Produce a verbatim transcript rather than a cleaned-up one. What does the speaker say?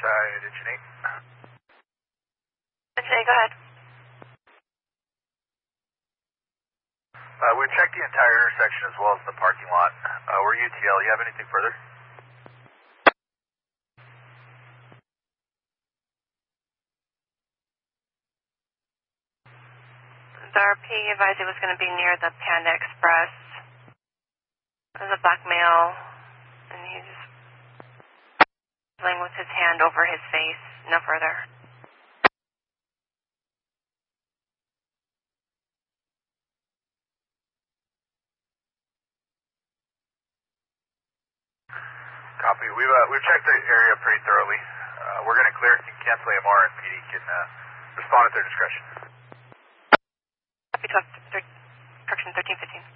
side, engine eight. Engine eight, go ahead. Uh, we checked the entire intersection as well as the parking lot. Uh, we're U T L. You have anything further? The R P advised it was going to be near the Panda Express. There's a black male, and he's laying with his hand over his face. No further. Copy. We've uh, we've checked the area pretty thoroughly. Uh, we're going to clear. You can cancel A M R and P D can uh, respond at their discretion. Copy twelve, correction thirteen fifteen.